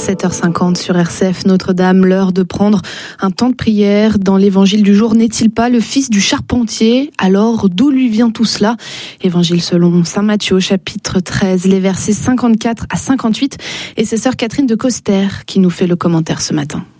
7h50 sur RCF Notre-Dame, l'heure de prendre un temps de prière. Dans l'évangile du jour, n'est-il pas le fils du charpentier? Alors, d'où lui vient tout cela? Évangile selon saint Matthieu, chapitre 13, les versets 54 à 58. Et c'est sœur Catherine de Coster qui nous fait le commentaire ce matin.